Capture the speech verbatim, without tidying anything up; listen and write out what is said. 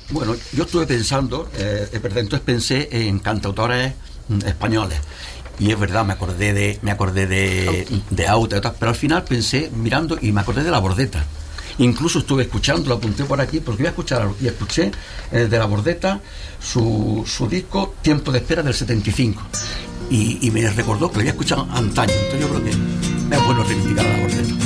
Bueno, yo estuve pensando, eh, es verdad, entonces pensé en cantautores mm, españoles. Y es verdad, me acordé de me acordé de, de Auta y tal, pero al final pensé, mirando, y me acordé de La Bordeta. Incluso estuve escuchando, lo apunté por aquí, porque iba a escuchar, y escuché eh, de La Bordeta su, su disco Tiempo de Espera del setenta y cinco. Y, y me recordó que lo había escuchado antaño. Entonces yo creo que es bueno reivindicar a La Bordeta.